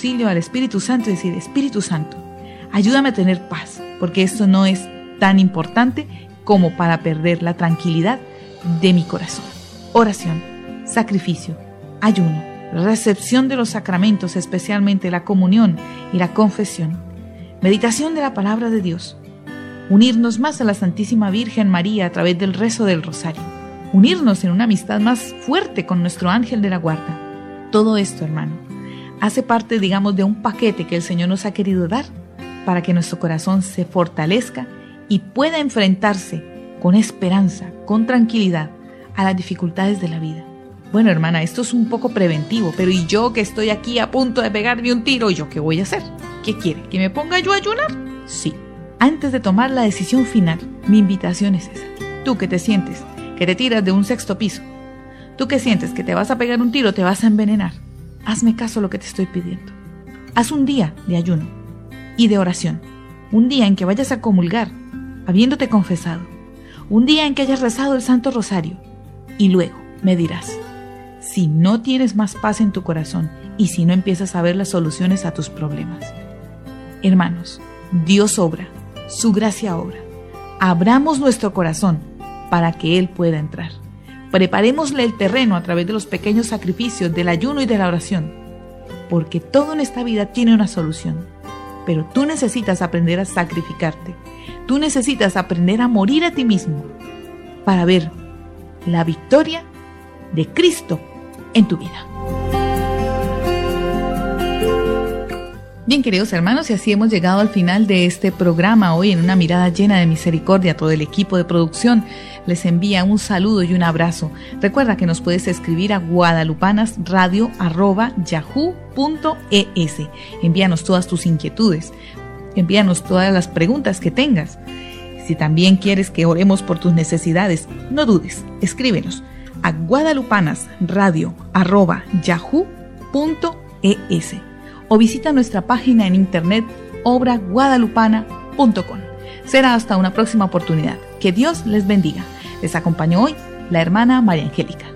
auxilio al Espíritu Santo y decir: Espíritu Santo, ayúdame a tener paz, porque esto no es tan importante como para perder la tranquilidad de mi corazón. Oración, sacrificio, ayuno, recepción de los sacramentos, especialmente la comunión y la confesión, meditación de la palabra de Dios, unirnos más a la Santísima Virgen María a través del rezo del rosario, unirnos en una amistad más fuerte con nuestro ángel de la guarda. Todo esto, hermano, hace parte, digamos, de un paquete que el Señor nos ha querido dar para que nuestro corazón se fortalezca y pueda enfrentarse con esperanza, con tranquilidad a las dificultades de la vida. Bueno, hermana, esto es un poco preventivo, pero ¿y yo que estoy aquí a punto de pegarme un tiro? ¿Yo qué voy a hacer? ¿Qué quiere? ¿Que me ponga yo a ayunar? Sí. Antes de tomar la decisión final, mi invitación es esa. Tú que te sientes que te tiras de un 6º piso, tú que sientes que te vas a pegar un tiro, te vas a envenenar, hazme caso a lo que te estoy pidiendo. Haz un día de ayuno y de oración, un día en que vayas a comulgar, habiéndote confesado, un día en que hayas rezado el Santo Rosario, y luego me dirás si no tienes más paz en tu corazón y si no empiezas a ver las soluciones a tus problemas. Hermanos, Dios obra, su gracia obra. Abramos nuestro corazón para que Él pueda entrar. Preparémosle el terreno a través de los pequeños sacrificios del ayuno y de la oración, porque todo en esta vida tiene una solución, pero tú necesitas aprender a sacrificarte, tú necesitas aprender a morir a ti mismo para ver la victoria de Cristo en tu vida. Bien, queridos hermanos, y así hemos llegado al final de este programa hoy en una mirada llena de misericordia. Todo el equipo de producción les envía un saludo y un abrazo. Recuerda que nos puedes escribir a guadalupanasradio@yahoo.es. Envíanos todas tus inquietudes, envíanos todas las preguntas que tengas. Si también quieres que oremos por tus necesidades, no dudes, escríbenos a guadalupanasradio@yahoo.es. o visita nuestra página en internet obraguadalupana.com. Será hasta una próxima oportunidad. Que Dios les bendiga. Les acompañó hoy la hermana María Angélica.